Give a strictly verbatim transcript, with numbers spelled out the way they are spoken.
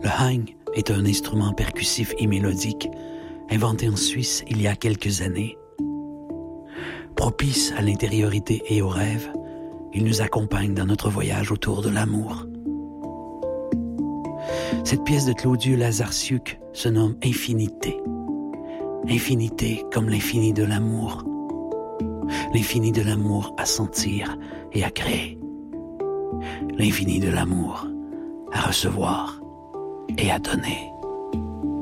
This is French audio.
Le hang est un instrument percussif et mélodique inventé en Suisse il y a quelques années. Propice à l'intériorité et au rêve, il nous accompagne dans notre voyage autour de l'amour. Cette pièce de Claudiu Lazarciuc se nomme Infinité. Infinité comme l'infini de l'amour. L'infini de l'amour à sentir et à créer. L'infini de l'amour à recevoir et à donner.